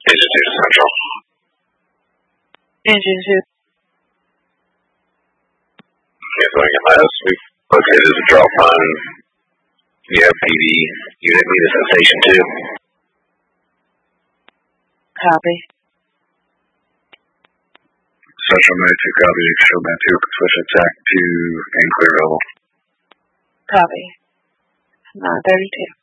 Engine 2 to Central. Engine 2. Yeah, so again, we've located the drop on PD unit lead at Station 2. Copy. Central 92, copy. Show 92, switch attack to and clear level. Copy. 932.